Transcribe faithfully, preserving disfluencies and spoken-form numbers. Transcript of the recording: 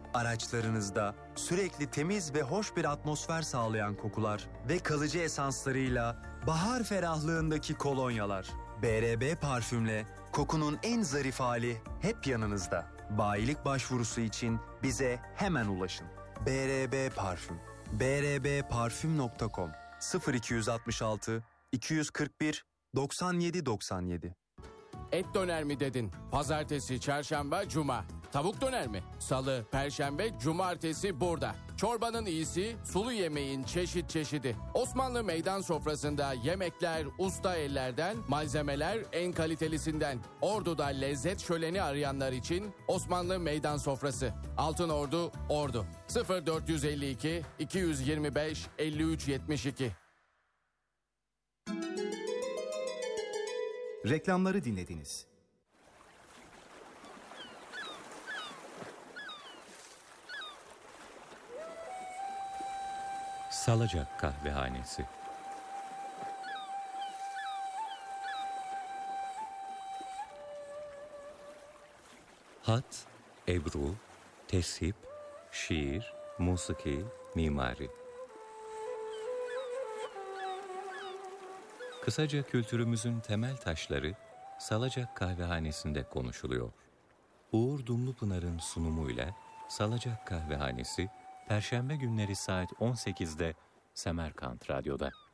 Araçlarınızda sürekli temiz ve hoş bir atmosfer sağlayan kokular ve kalıcı esanslarıyla bahar ferahlığındaki kolonyalar. B R B Parfüm'le kokunun en zarif hali hep yanınızda. Bayilik başvurusu için bize hemen ulaşın. B R B Parfüm. b r b parfüm nokta com sıfır iki altı altı iki kırk bir doksan yedi doksan yedi. Et döner mi dedin? Pazartesi, çarşamba, cuma. Tavuk döner mi? Salı, perşembe, cumartesi burada. Çorbanın iyisi, sulu yemeğin çeşit çeşidi. Osmanlı meydan sofrasında yemekler usta ellerden, malzemeler en kalitelisinden. Ordu'da lezzet şöleni arayanlar için Osmanlı meydan sofrası. Altınordu, Ordu. sıfır dört elli iki iki yirmi beş elli üç yetmiş iki. Reklamları dinlediniz. Salacak Kahvehanesi. Hat, ebru, teship, şiir, musiki, mimari. Kısaca kültürümüzün temel taşları Salacak Kahvehanesi'nde konuşuluyor. Uğur Dumlupınar'ın sunumuyla Salacak Kahvehanesi Perşembe günleri saat on sekizde Semerkant Radyo'da.